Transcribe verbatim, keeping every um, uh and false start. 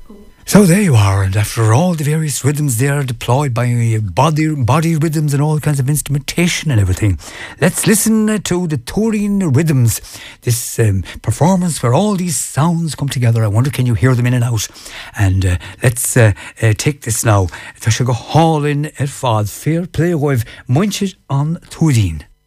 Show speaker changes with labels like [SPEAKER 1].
[SPEAKER 1] So there you are, and after all the various rhythms there deployed by body body rhythms and all kinds of instrumentation and everything, let's listen to the Turin Rhythms. This um, performance where all these sounds come together. I wonder, can you hear them in and out? And uh, let's uh, uh, take this now. Tá sé go hálinn ar fad fair play roibh muintir an Turin.